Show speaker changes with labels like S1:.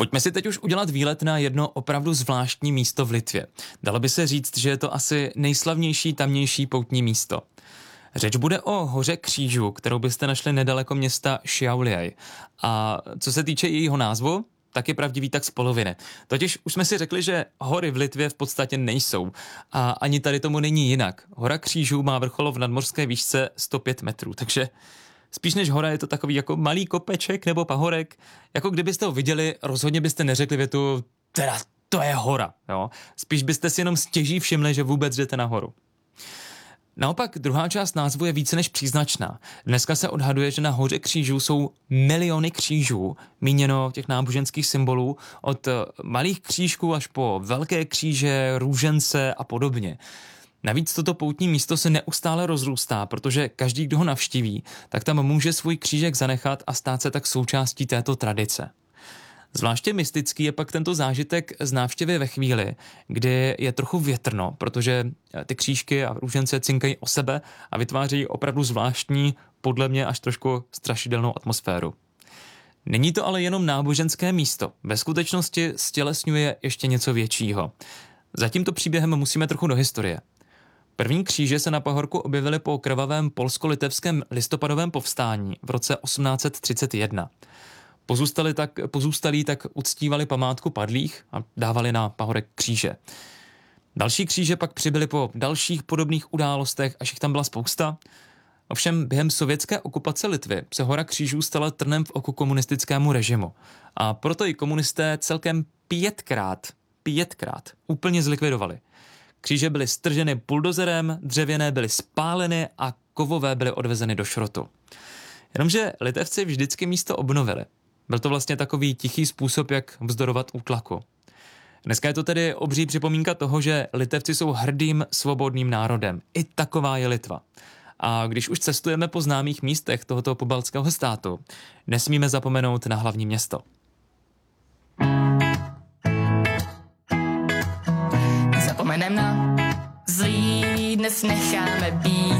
S1: Pojďme si teď už udělat výlet na jedno opravdu zvláštní místo v Litvě. Dalo by se říct, že je to asi nejslavnější tamnější poutní místo. Řeč bude o hoře křížů, kterou byste našli nedaleko města Šiauliai. A co se týče jejího názvu, tak je pravdivý tak z poloviny. Totiž už jsme si řekli, že hory v Litvě v podstatě nejsou. A ani tady tomu není jinak. Hora křížů má vrchol v nadmořské výšce 105 metrů, takže spíš než hora je to takový jako malý kopeček nebo pahorek. Jako kdybyste ho viděli, rozhodně byste neřekli větu, teda to je hora. Jo? Spíš byste si jenom stěží všimli, že vůbec jdete nahoru. Naopak druhá část názvu je více než příznačná. Dneska se odhaduje, že na hoře křížů jsou miliony křížů, míněno těch náboženských symbolů, od malých křížků až po velké kříže, růžence a podobně. Navíc toto poutní místo se neustále rozrůstá, protože každý, kdo ho navštíví, tak tam může svůj křížek zanechat a stát se tak součástí této tradice. Zvláště mystický je pak tento zážitek z návštěvy ve chvíli, kdy je trochu větrno, protože ty křížky a růžence cinkají o sebe a vytváří opravdu zvláštní, podle mě až trošku strašidelnou atmosféru. Není to ale jenom náboženské místo. Ve skutečnosti stělesňuje ještě něco většího. Za tímto příběhem musíme trochu do historie. První kříže se na pahorku objevily po krvavém polsko-litevském listopadovém povstání v roce 1831. Pozůstalí tak uctívali památku padlých a dávali na pahorek kříže. Další kříže pak přibyly po dalších podobných událostech, až jich tam byla spousta. Ovšem během sovětské okupace Litvy se hora křížů stala trnem v oku komunistickému režimu. A proto ji komunisté celkem pětkrát úplně zlikvidovali. Kříže byly strženy buldozerem, dřevěné byly spáleny a kovové byly odvezeny do šrotu. Jenomže Litevci vždycky místo obnovili. Byl to vlastně takový tichý způsob, jak vzdorovat útlaku. Dneska je to tedy obří připomínka toho, že Litevci jsou hrdým, svobodným národem. I taková je Litva. A když už cestujeme po známých místech tohoto pobaltského státu, nesmíme zapomenout na hlavní město.
S2: Zapomenem na zlý, dnes necháme být.